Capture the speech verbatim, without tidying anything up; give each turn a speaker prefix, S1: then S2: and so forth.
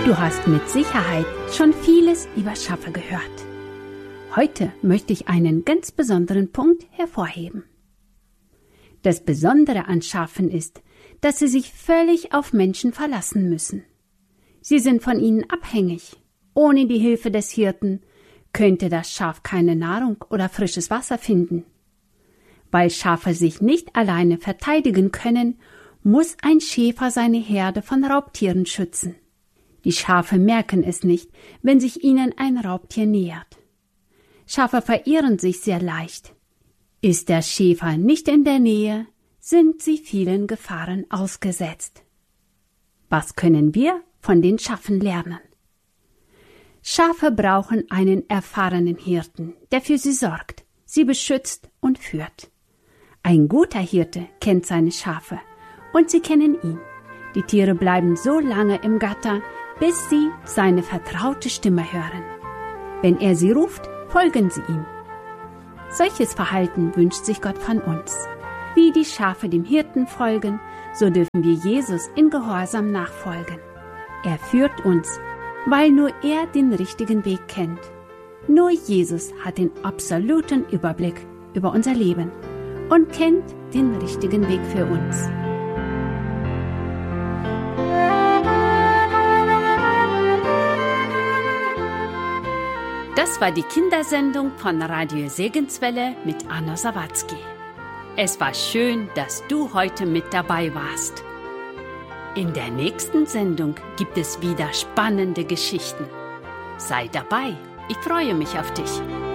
S1: Du hast mit Sicherheit schon vieles über Schafe gehört. Heute möchte ich einen ganz besonderen Punkt hervorheben. Das Besondere an Schafen ist, dass sie sich völlig auf Menschen verlassen müssen. Sie sind von ihnen abhängig. Ohne die Hilfe des Hirten könnte das Schaf keine Nahrung oder frisches Wasser finden. Weil Schafe sich nicht alleine verteidigen können, muss ein Schäfer seine Herde von Raubtieren schützen. Die Schafe merken es nicht, wenn sich ihnen ein Raubtier nähert. Schafe verirren sich sehr leicht. Ist der Schäfer nicht in der Nähe, sind sie vielen Gefahren ausgesetzt. Was können wir von den Schafen lernen? Schafe brauchen einen erfahrenen Hirten, der für sie sorgt, sie beschützt und führt. Ein guter Hirte kennt seine Schafe und sie kennen ihn. Die Tiere bleiben so lange im Gatter, bis sie seine vertraute Stimme hören. Wenn er sie ruft, folgen sie ihm. Solches Verhalten wünscht sich Gott von uns. Wie die Schafe dem Hirten folgen, so dürfen wir Jesus in Gehorsam nachfolgen. Er führt uns, weil nur er den richtigen Weg kennt. Nur Jesus hat den absoluten Überblick über unser Leben und kennt den richtigen Weg für uns. Das war die Kindersendung von Radio Segenswelle mit Anna Sawatzki. Es war schön, dass du heute mit dabei warst. In der nächsten Sendung gibt es wieder spannende Geschichten. Sei dabei, ich freue mich auf dich.